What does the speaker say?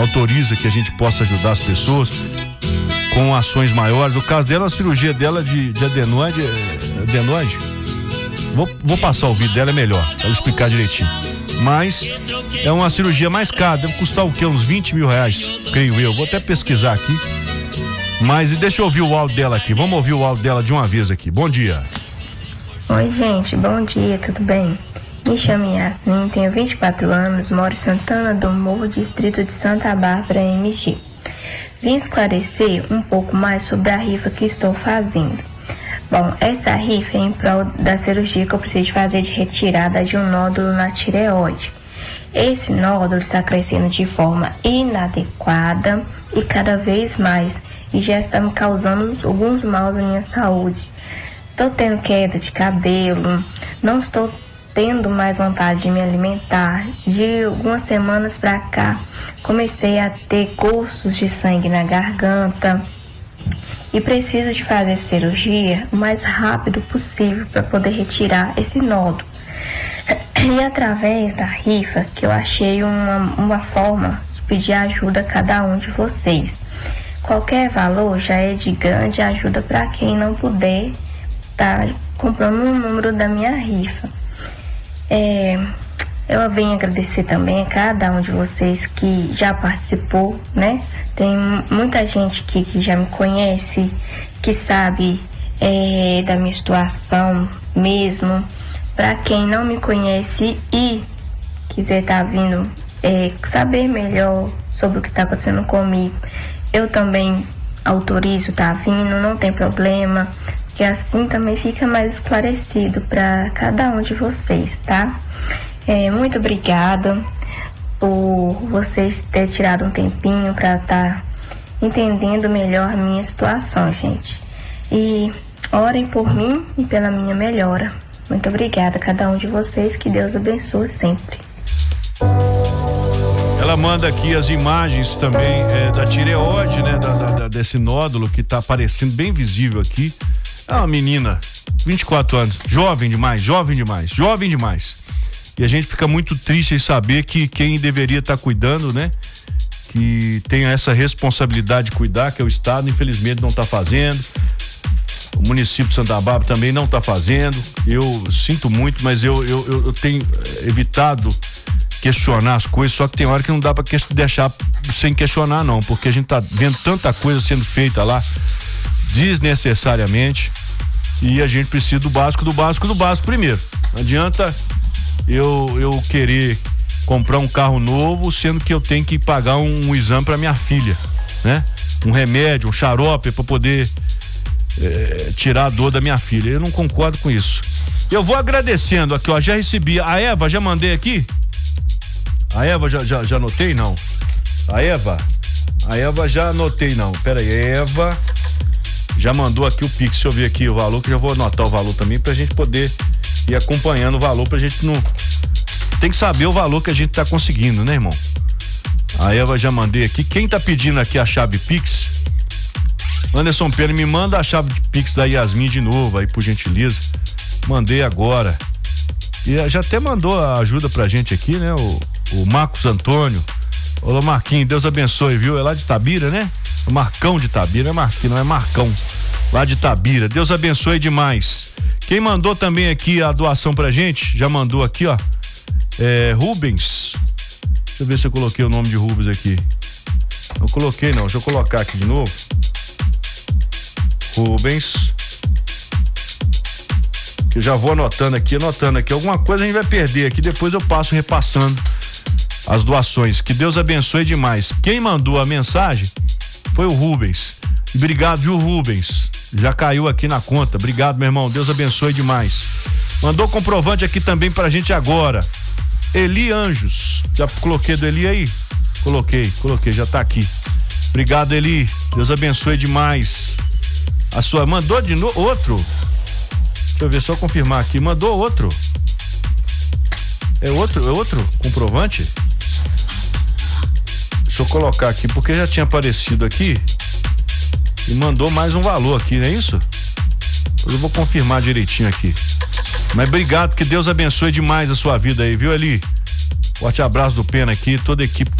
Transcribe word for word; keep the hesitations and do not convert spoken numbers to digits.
autoriza que a gente possa ajudar as pessoas com ações maiores. O caso dela, a cirurgia dela de, de adenoide, adenoide, vou, vou passar o vídeo dela, é melhor, pra ela explicar direitinho. Mas é uma cirurgia mais cara, deve custar o quê? Uns vinte mil reais, creio eu. Vou até pesquisar aqui. Mas deixa eu ouvir o áudio dela aqui. Vamos ouvir o áudio dela de uma vez aqui. Bom dia. Oi, gente, bom dia, tudo bem? Me chamo Yasmin, tenho vinte e quatro anos, moro em Santana do Morro, distrito de Santa Bárbara, M G. Vim esclarecer um pouco mais sobre a rifa que estou fazendo. Bom, essa rifa é em prol da cirurgia que eu preciso fazer de retirada de um nódulo na tireoide. Esse nódulo está crescendo de forma inadequada e cada vez mais, e já está me causando alguns maus à minha saúde. Estou tendo queda de cabelo, não estou tendo mais vontade de me alimentar. De algumas semanas para cá, comecei a ter cursos de sangue na garganta e preciso de fazer cirurgia o mais rápido possível para poder retirar esse nódulo. E através da rifa que eu achei uma, uma forma de pedir ajuda a cada um de vocês. Qualquer valor já é de grande ajuda para quem não puder estar tá comprando um número da minha rifa. É, eu venho agradecer também a cada um de vocês que já participou, né? Tem muita gente que, que já me conhece, que sabe é, da minha situação mesmo. Para quem não me conhece e quiser estar tá vindo é, saber melhor sobre o que está acontecendo comigo, eu também autorizo estar tá vindo, não tem problema, que assim também fica mais esclarecido para cada um de vocês, tá? É, muito obrigada por vocês terem tirado um tempinho para estar tá entendendo melhor a minha situação, gente. E orem por mim e pela minha melhora. Muito obrigada a cada um de vocês, que Deus abençoe sempre. Ela manda aqui as imagens também é, da tireoide, né? Da, da, desse nódulo que tá aparecendo bem visível aqui. É uma menina, vinte e quatro anos, jovem demais, jovem demais, jovem demais. E a gente fica muito triste em saber que quem deveria estar tá cuidando, né? Que tenha essa responsabilidade de cuidar, que é o Estado, infelizmente não está fazendo. O município de Santa Bárbara também não está fazendo. Eu sinto muito, mas eu, eu, eu tenho evitado questionar as coisas, só que tem hora que não dá para deixar sem questionar não, porque a gente tá vendo tanta coisa sendo feita lá desnecessariamente e a gente precisa do básico, do básico, do básico primeiro. Não adianta eu, eu querer comprar um carro novo, sendo que eu tenho que pagar um, um exame para minha filha, né? Um remédio, um xarope para poder É, tirar a dor da minha filha. Eu não concordo com isso. Eu vou agradecendo aqui, ó. Já recebi. A Eva, já mandei aqui? A Eva já, já, já anotei, não? A Eva? A Eva já anotei, não. Pera aí, Eva já mandou aqui o Pix. Deixa eu ver aqui o valor, que eu já vou anotar o valor também pra gente poder ir acompanhando o valor, pra gente não. Tem que saber o valor que a gente tá conseguindo, né, irmão? A Eva já mandei aqui. Quem tá pedindo aqui a chave Pix? Anderson Pedro, me manda a chave de Pix da Yasmin de novo aí, por gentileza. Mandei agora. E já até mandou a ajuda pra gente aqui, né? O, o Marcos Antônio. Olá, Marquinhos, Deus abençoe, viu? É lá de Itabira, né? O Marcão de Itabira, é Marquinhos, não é Marcão. Lá de Itabira. Deus abençoe demais. Quem mandou também aqui a doação pra gente, já mandou aqui, ó. É, Rubens. Deixa eu ver se eu coloquei o nome de Rubens aqui. Não coloquei, não. Deixa eu colocar aqui de novo. Rubens, que eu já vou anotando aqui, anotando aqui, alguma coisa a gente vai perder aqui, depois eu passo repassando as doações. Que Deus abençoe demais. Quem mandou a mensagem foi o Rubens. Obrigado, viu, Rubens? Já caiu aqui na conta. Obrigado, meu irmão. Deus abençoe demais. Mandou comprovante aqui também pra gente agora. Eli Anjos. Já coloquei do Eli aí? Coloquei, coloquei, já tá aqui. Obrigado, Eli. Deus abençoe demais. A sua mandou de novo outro? Deixa eu ver, só confirmar aqui. Mandou outro? É outro, é outro comprovante? Deixa eu colocar aqui, porque já tinha aparecido aqui e mandou mais um valor aqui, não é isso? Eu vou confirmar direitinho aqui. Mas obrigado, que Deus abençoe demais a sua vida aí, viu, Eli? Forte abraço do Pena aqui, toda a equipe